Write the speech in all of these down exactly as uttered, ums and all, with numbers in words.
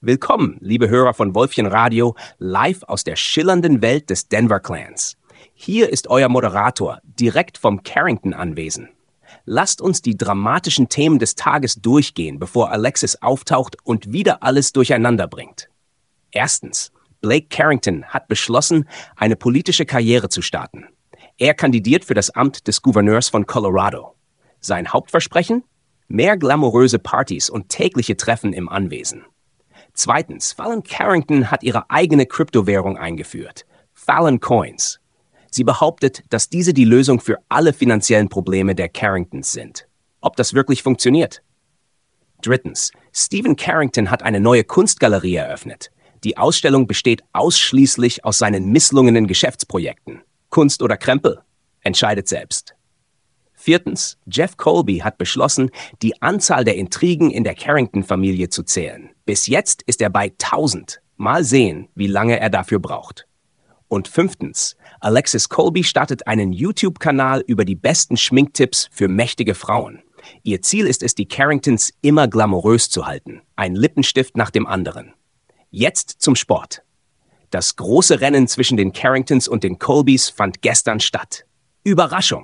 Willkommen, liebe Hörer von Wolfchen Radio, live aus der schillernden Welt des Denver Clans. Hier ist euer Moderator, direkt vom Carrington-Anwesen. Lasst uns die dramatischen Themen des Tages durchgehen, bevor Alexis auftaucht und wieder alles durcheinander bringt. Erstens, Blake Carrington hat beschlossen, eine politische Karriere zu starten. Er kandidiert für das Amt des Gouverneurs von Colorado. Sein Hauptversprechen? Mehr glamouröse Partys und tägliche Treffen im Anwesen. Zweitens, Fallon Carrington hat ihre eigene Kryptowährung eingeführt, Fallon Coins. Sie behauptet, dass diese die Lösung für alle finanziellen Probleme der Carringtons sind. Ob das wirklich funktioniert? Drittens, Stephen Carrington hat eine neue Kunstgalerie eröffnet. Die Ausstellung besteht ausschließlich aus seinen misslungenen Geschäftsprojekten. Kunst oder Krempel? Entscheidet selbst. Viertens, Jeff Colby hat beschlossen, die Anzahl der Intrigen in der Carrington-Familie zu zählen. Bis jetzt ist er bei tausend. Mal sehen, wie lange er dafür braucht. Und fünftens, Alexis Colby startet einen YouTube-Kanal über die besten Schminktipps für mächtige Frauen. Ihr Ziel ist es, die Carringtons immer glamourös zu halten. Ein Lippenstift nach dem anderen. Jetzt zum Sport. Das große Rennen zwischen den Carringtons und den Colbys fand gestern statt. Überraschung!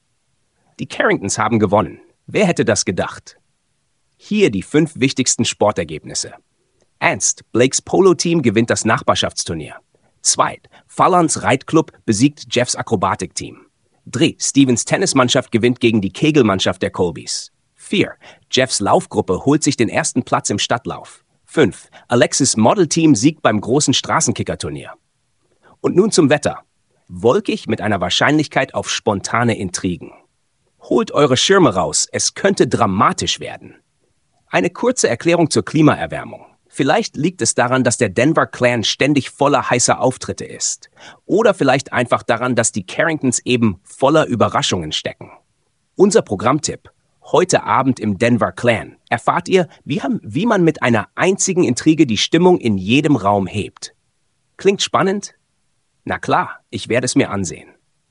Die Carringtons haben gewonnen. Wer hätte das gedacht? Hier die fünf wichtigsten Sportergebnisse. eins. Blakes Polo-Team gewinnt das Nachbarschaftsturnier. zwei. Fallons Reitclub besiegt Jeffs Akrobatikteam. drei. Stevens Tennismannschaft gewinnt gegen die Kegelmannschaft der Colbys. vier. Jeffs Laufgruppe holt sich den ersten Platz im Stadtlauf. fünf. Alexis Modelteam siegt beim großen Straßenkickerturnier. Und nun zum Wetter. Wolkig mit einer Wahrscheinlichkeit auf spontane Intrigen. Holt eure Schirme raus, es könnte dramatisch werden. Eine kurze Erklärung zur Klimaerwärmung. Vielleicht liegt es daran, dass der Denver Clan ständig voller heißer Auftritte ist. Oder vielleicht einfach daran, dass die Carringtons eben voller Überraschungen stecken. Unser Programmtipp: Heute Abend im Denver Clan erfahrt ihr, wie, wie man mit einer einzigen Intrige die Stimmung in jedem Raum hebt. Klingt spannend? Na klar, ich werde es mir ansehen.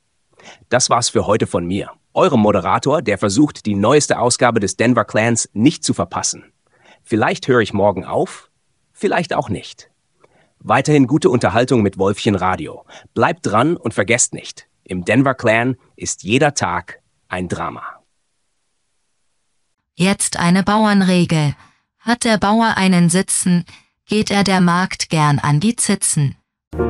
Das war's für heute von mir, eurem Moderator, der versucht, die neueste Ausgabe des Denver Clans nicht zu verpassen. Vielleicht höre ich morgen auf, vielleicht auch nicht. Weiterhin gute Unterhaltung mit Wolfchen Radio. Bleibt dran und vergesst nicht, im Denver Clan ist jeder Tag ein Drama. Jetzt eine Bauernregel. Hat der Bauer einen Sitzen, geht er der Magd gern an die Zitzen.